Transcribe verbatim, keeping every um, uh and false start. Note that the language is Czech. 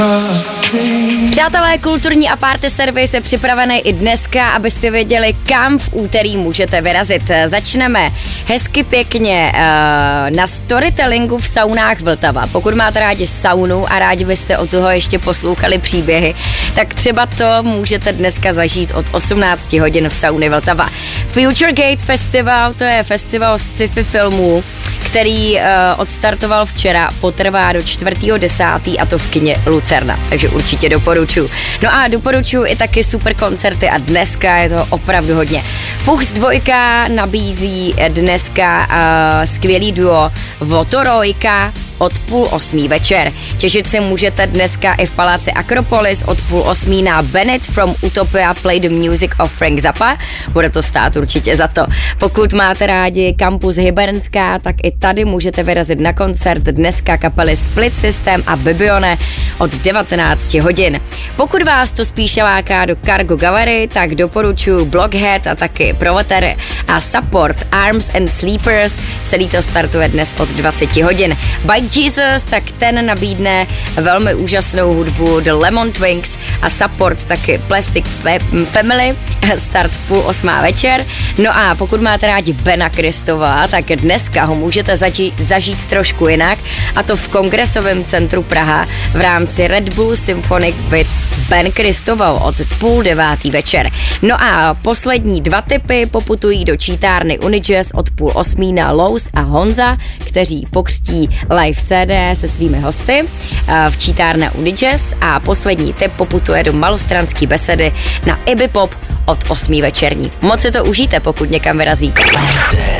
Přátelé, kulturní a party servis je připravený i dneska, abyste věděli, kam v úterý můžete vyrazit. Začneme hezky pěkně uh, na storytellingu v saunách Vltava. Pokud máte rádi saunu a rádi byste od toho ještě poslouchali příběhy, tak třeba to můžete dneska zažít od osmnácti hodin v sauně Vltava. Future Gate Festival, to je festival sci-fi filmů, který uh, odstartoval včera, potrvá do čtvrtého desátého a to v kině Lucerna, takže určitě doporučuji. No a doporučuji i taky super koncerty a dneska je to opravdu hodně. Fuchs dvojka nabízí dneska uh, skvělý duo Votorojka od půl osmí večer. Těšit se můžete dneska i v paláci Akropolis od půl osmí na Bennett from Utopia Play the Music of Frank Zappa. Bude to stát určitě za to. Pokud máte rádi kampus Hybernská, tak i tady můžete vyrazit na koncert dneska kapely Split System a Bibione od devatenácti hodin. Pokud vás to spíše láká do Cargo Gallery, tak doporučuji Blockhead a taky Provoter a Support Arms and Sleepers. Celý to startuje dnes od dvaceti hodin. Bike Jesus, tak ten nabídne velmi úžasnou hudbu The Lemon Twinks a Support taky Plastic Family, start půl osmá večer. No a pokud máte rádi Bena Kristova, tak dneska ho můžete zaži- zažít trošku jinak, a to v Kongresovém centru Praha v rámci Red Bull Symphonic with Ben Kristoval od půl devátý večer. No a poslední dva tipy poputují do čítárny Unijazz od půl osmí na Lous a Honza, kteří pokřtí live C D se svými hosty v čítárně Unijazz, a poslední tip poputuje do Malostranský besedy na Ibi Pop od osmí večerní. Moc si to užijte, pokud někam vyrazíte.